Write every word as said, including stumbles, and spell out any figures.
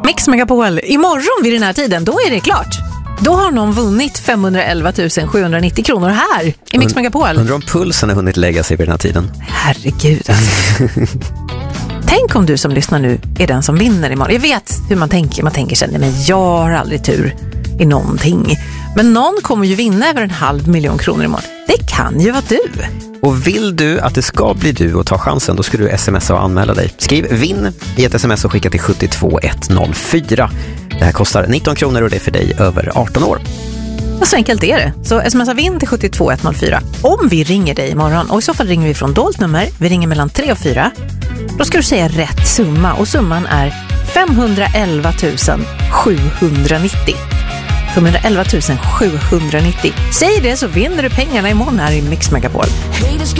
Mix Megapol. Imorgon vid den här tiden, då är det klart. Då har någon vunnit femhundraelva tusen sjuhundranittio kronor här i Mix Megapol. Undrar om pulsen har hunnit lägga sig vid den här tiden. Herregud alltså. Tänk om du som lyssnar nu är den som vinner imorgon. Jag vet hur man tänker. Man tänker sig, nej men jag har aldrig tur i någonting. Men någon kommer ju vinna över en halv miljon kronor imorgon. Det kan ju vara du. Och vill du att det ska bli du och ta chansen, då ska du smsa och anmäla dig. Skriv vinn i ett sms och skicka till sju två ett noll fyra. Det här kostar nitton kronor och det är för dig över arton år. Och så enkelt är det. Så smsa vinn till sju två ett noll fyra om vi ringer dig imorgon. Och i så fall ringer vi från dolt nummer. Vi ringer mellan tre och fyra. Då ska du säga rätt summa. Och summan är femhundraelva tusen sjuhundranittio. femhundraelva tusen sjuhundranittio. Säg det så vinner du pengarna imorgon här i Mix Megapol.